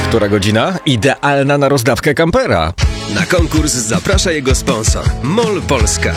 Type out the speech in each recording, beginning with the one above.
Która godzina? Idealna na rozdawkę kampera. Na konkurs zaprasza jego sponsor MOL Polska.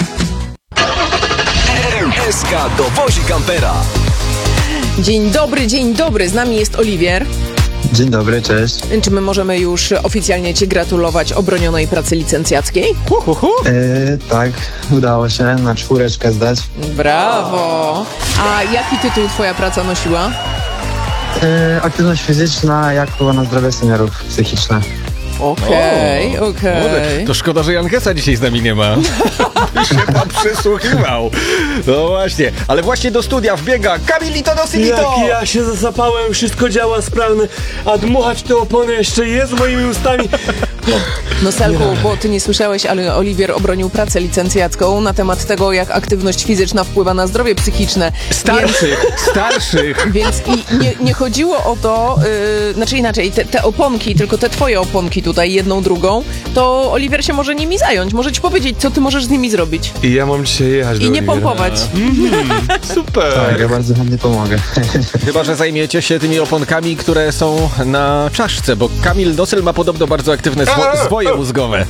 SK dowozi kampera. Dzień dobry, z nami jest Oliwier. Dzień dobry, cześć. Czy my możemy już oficjalnie Ci gratulować obronionej pracy licencjackiej? Tak, udało się na 4 zdać. Brawo! A jaki tytuł Twoja praca nosiła? Aktywność fizyczna jako na zdrowie seniorów psychiczne. Okej. To szkoda, że Jankesa dzisiaj z nami nie ma. Się pan przysłuchiwał. No właśnie, ale właśnie do studia wbiega Kamilito Dosilito. Jak ja się zasapałem, wszystko działa sprawnie, a dmuchać te opony jeszcze jest moimi ustami. No Salku, bo Ty nie słyszałeś, ale Oliwier obronił pracę licencjacką na temat tego, jak aktywność fizyczna wpływa na zdrowie psychiczne. Starszych. Więc nie chodziło o to, znaczy inaczej, te oponki, tylko te Twoje oponki tutaj, jedną, drugą, to Oliwier się może nimi zająć. Może Ci powiedzieć, co Ty możesz z nimi zrobić. I ja mam dzisiaj jechać do I nie Oliwiera. pompować. Super. Tak, ja bardzo chętnie pomogę. Chyba że zajmiecie się tymi oponkami, które są na czaszce, bo Kamil Dosyl ma podobno bardzo aktywne zwoje mózgowe.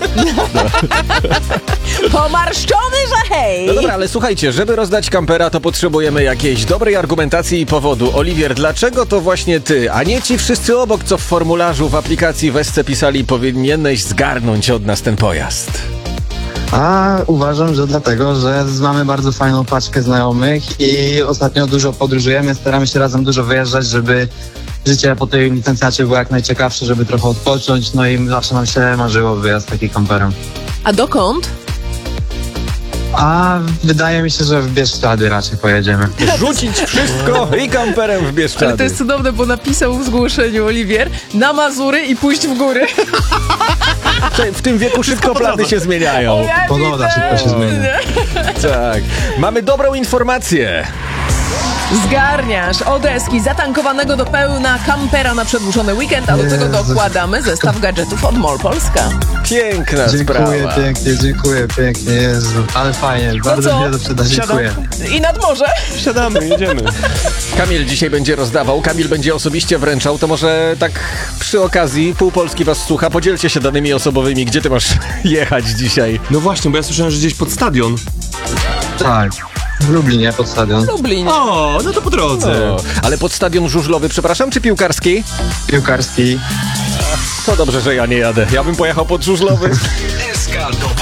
Pomarszczony, że hej! No dobra, ale słuchajcie, żeby rozdać kampera, to potrzebujemy jakiejś dobrej argumentacji i powodu. Oliwier, dlaczego to właśnie ty, a nie ci wszyscy obok, co w formularzu w aplikacji w SC pisali, powinieneś zgarnąć od nas ten pojazd? A uważam, że dlatego, że mamy bardzo fajną paczkę znajomych i ostatnio dużo podróżujemy, staramy się razem dużo wyjeżdżać, żeby życie po tej licencjacie było jak najciekawsze, żeby trochę odpocząć, no i zawsze nam się marzyło wyjazd takim kamperem. A dokąd? A wydaje mi się, że w Bieszczady raczej pojedziemy. Rzucić wszystko i kamperem w Bieszczady. Ale to jest cudowne, bo napisał w zgłoszeniu Oliwier na Mazury i pójść w góry. W tym wieku szybko plany się zmieniają. Pogoda szybko się zmienia. Tak. Mamy dobrą informację. Zgarniasz od Eski zatankowanego do pełna kampera na przedłużony weekend, a do tego dokładamy zestaw gadżetów od MOL Polska. Piękna Dziękuję sprawa. pięknie, Jezu, ale fajnie, bardzo co? mi się to przyda, dziękuję. I nad morze. Siadamy, jedziemy. Kamil dzisiaj będzie rozdawał, Kamil będzie osobiście wręczał, to może tak przy okazji, pół Polski was słucha, podzielcie się danymi osobowymi, gdzie ty masz jechać dzisiaj. No właśnie, bo ja słyszałem, że gdzieś pod stadion. Tak, w Lublinie pod stadion. Lublin. O, no to po drodze. O, ale pod stadion żużlowy, przepraszam, czy piłkarski? Piłkarski. To dobrze, że ja nie jadę. Ja bym pojechał pod żużlowy.